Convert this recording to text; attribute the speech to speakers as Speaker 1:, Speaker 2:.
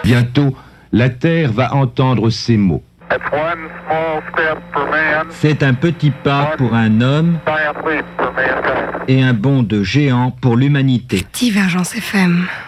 Speaker 1: Bientôt, la Terre va entendre ces mots.
Speaker 2: C'est un petit pas pour un homme et un bond de géant pour l'humanité.
Speaker 3: Divergence FM.